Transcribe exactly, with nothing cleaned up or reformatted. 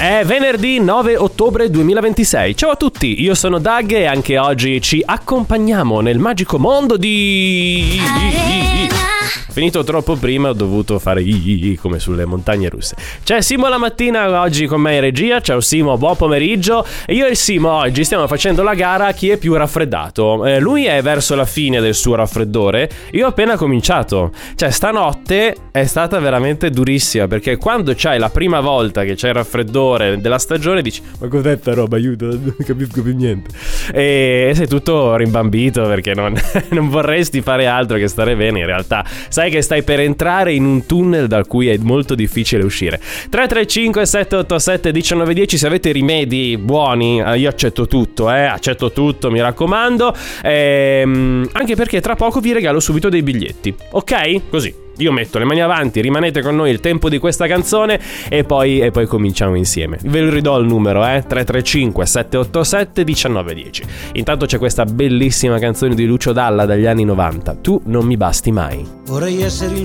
È venerdì nove ottobre duemilaventisei. Ciao a tutti, io sono Doug e anche oggi ci accompagniamo nel magico mondo di... Finito troppo prima, ho dovuto fare i come sulle montagne russe. C'è Simo la mattina oggi con me in regia. Ciao Simo, buon pomeriggio. E io e Simo oggi stiamo facendo la gara a chi è più raffreddato. eh, Lui è verso la fine del suo raffreddore. Io ho appena cominciato. Cioè stanotte è stata veramente durissima, perché quando c'hai la prima volta che c'è il raffreddore della stagione dici: ma cos'è sta roba, aiuto, non capisco più niente. E sei tutto rimbambito perché non, non vorresti fare altro che stare bene. In realtà sai che stai per entrare in un tunnel dal cui è molto difficile uscire. Tre tre cinque sette otto sette uno nove uno zero. Se avete rimedi buoni, io accetto tutto, eh, accetto tutto, mi raccomando. Ehm, anche perché tra poco vi regalo subito dei biglietti, ok? Così io metto le mani avanti, rimanete con noi il tempo di questa canzone e poi, e poi cominciamo insieme. Ve lo ridò il numero, eh? tre tre cinque sette otto sette uno nove uno zero. Intanto c'è questa bellissima canzone di Lucio Dalla dagli anni novanta, Tu non mi basti mai. Vorrei essere